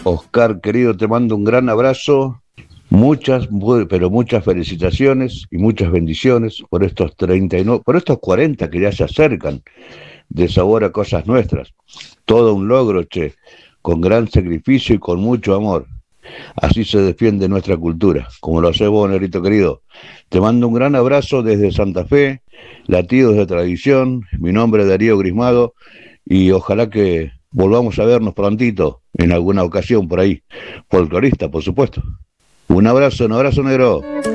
Oscar, querido, te mando un gran abrazo, pero muchas felicitaciones y muchas bendiciones por estos 39, por estos 40 que ya se acercan de sabor a cosas nuestras. Todo un logro, che, con gran sacrificio y con mucho amor. Así se defiende nuestra cultura, como lo hace vos, Nerito querido. Te mando un gran abrazo desde Santa Fe, latidos de tradición. Mi nombre es Darío Grismado y ojalá que volvamos a vernos prontito, en alguna ocasión por ahí. Folclorista, por supuesto. Un abrazo negro.